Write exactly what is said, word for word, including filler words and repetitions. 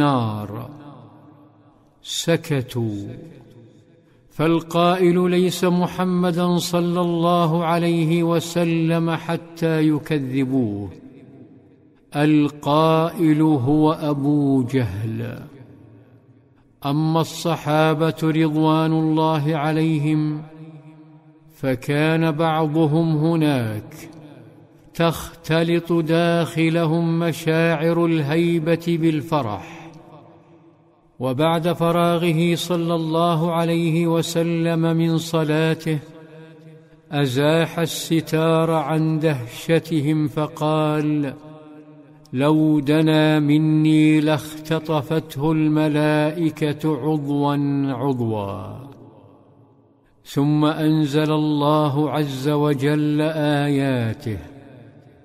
النار. سكتوا، فالقائل ليس محمدا صلى الله عليه وسلم حتى يكذبوه، القائل هو أبو جهل. أما الصحابة رضوان الله عليهم فكان بعضهم هناك تختلط داخلهم مشاعر الهيبة بالفرح. وبعد فراغه صلى الله عليه وسلم من صلاته أزاح الستار عن دهشتهم فقال: لو دنا مني لاختطفته الملائكة عضوا عضوا. ثم أنزل الله عز وجل آياته: